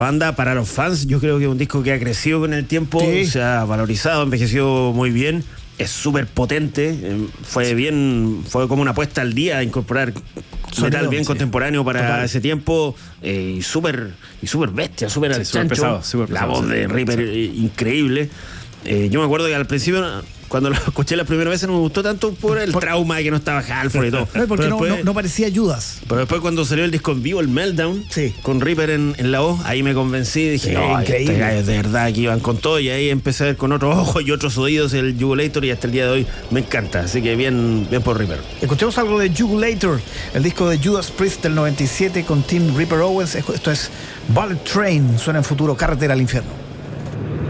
banda para los fans, yo creo que es un disco que ha crecido con el tiempo, Sí. se ha valorizado, envejeció muy bien, es súper potente, fue como una apuesta al día incorporar metal bien contemporáneo para ese tiempo, y súper bestia, súper al súper chancho, pesado, la voz de Reaper increíble. Yo me acuerdo que al principio, cuando lo escuché las primeras veces, no me gustó tanto por el trauma de que no estaba Halford y todo. Porque Pero después, no parecía Judas. pero después cuando salió el disco en vivo, el Meltdown, Sí. con Reaper en la voz, ahí me convencí y dije, no, increíble. estos gallos de verdad que iban con todo, y ahí empecé a ver con otros ojos y otros oídos el Jugulator, y hasta el día de hoy me encanta, así que bien por Reaper. Escuchemos algo de Jugulator, el disco de Judas Priest del 97 con Tim Reaper Owens. Esto es Bullet Train, suena en futuro, Carretera al Infierno.